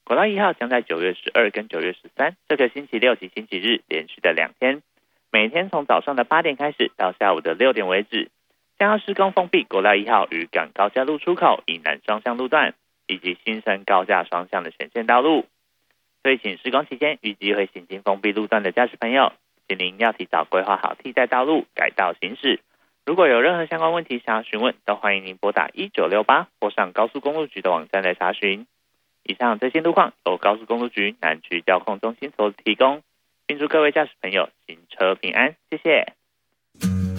国道1号将在9月12跟9月13这个星期六及星期日连续的2天，每天从早上的8点开始到下午的6点为止，将要施工封闭国道1号与港高架路出口以南双向路段，以及新生高架双向的全线道路。所以请施工期间预计会行经封闭路段的驾驶朋友，请您要提早规划好替代道路，改道行驶。如果有任何相关问题想要询问，都欢迎您拨打1968或上高速公路局的网站来查询。以上最新路况由高速公路局南区交控中心所提供，并祝各位驾驶朋友行车平安，谢谢。